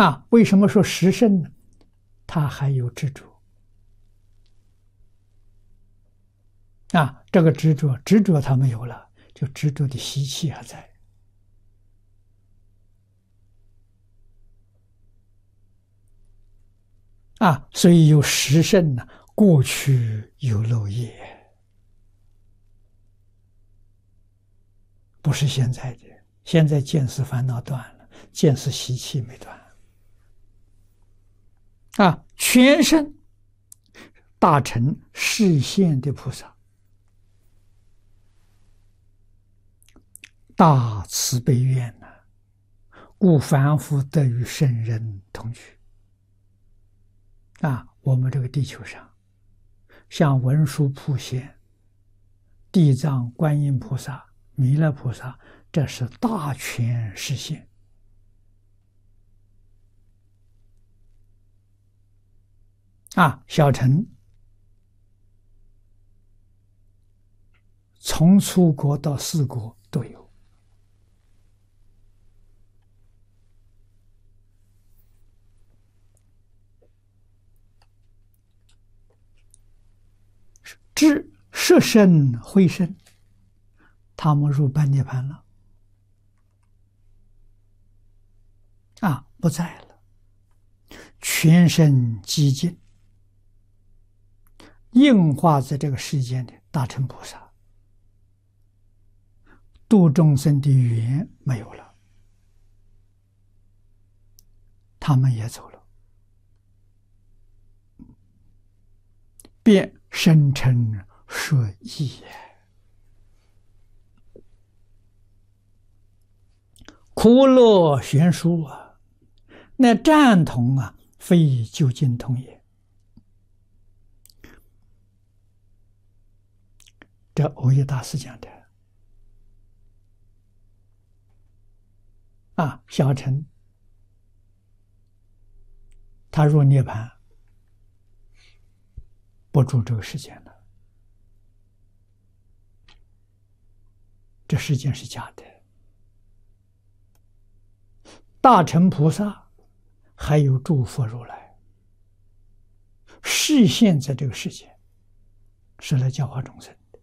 为什么说十圣呢？他还有执着这个执着他没有了，就执着的习气还在所以有十圣呢，过去有漏业，不是现在的。现在见思烦恼断了，见思习气没断全身大乘示现的菩萨，大慈悲愿故凡夫得与圣人同居我们这个地球上，像文殊普贤、地藏观音菩萨、弥勒菩萨，这是大权示现小乘从初国到四国都有至摄身慧身，他们入半涅盘了不在了，全身寂静，应化在这个世间的大乘菩萨，度众生的缘没有了，他们也走了，便声称说义苦乐悬殊那赞同非究竟同也。这藕益大师讲的小乘他入涅盘不住这个世间了，这世间是假的。大乘菩萨还有诸佛如来示现在这个世间，是来教化众生的。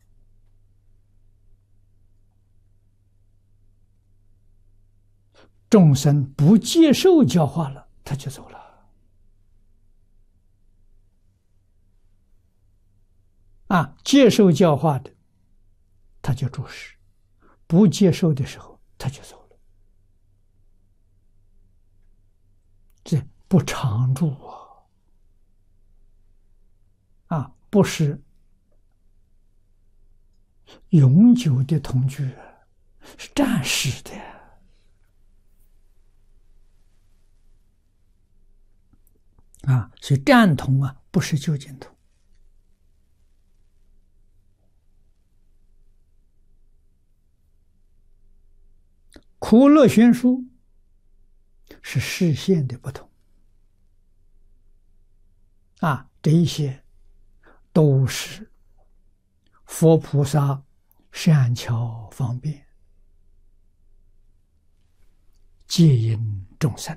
众生不接受教化了，他就走了接受教化的他就住世，不接受的时候他就走了，这不常住不是永久的同居是暂时的所以赞同不是究竟同。苦乐悬殊是示现的不同这一些都是佛菩萨善巧方便接引众生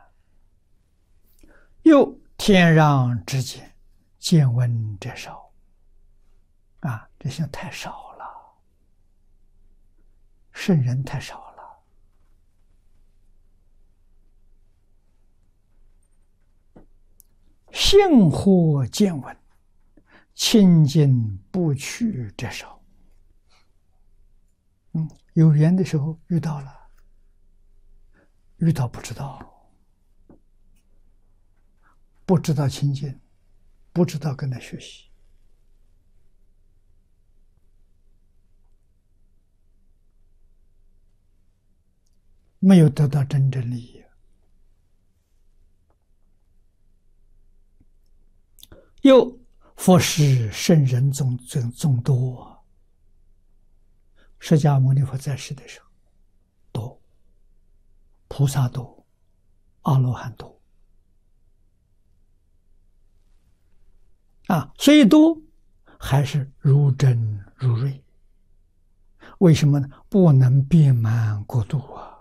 又天壤之间见闻者少这些太少了，圣人太少了。信或见闻，亲近不去者少。有缘的时候遇到了，遇到不知道，不知道亲近，不知道跟他学习，没有得到真正利益。又佛事圣人众多，释迦牟尼佛在世的时候多，菩萨多，阿罗汉多所以多还是如真如瑞。为什么呢？不能遍满国度